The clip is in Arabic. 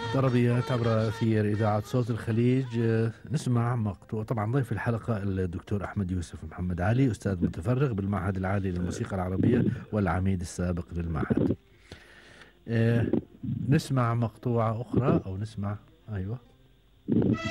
طربيات عبر أثير إذاعة صوت الخليج. نسمع مقطوع. طبعا ضيف الحلقة الدكتور أحمد يوسف محمد علي، أستاذ متفرغ بالمعهد العالي للموسيقى العربية والعميد السابق للمعهد. نسمع مقطوعة أخرى أو نسمع. أيوة.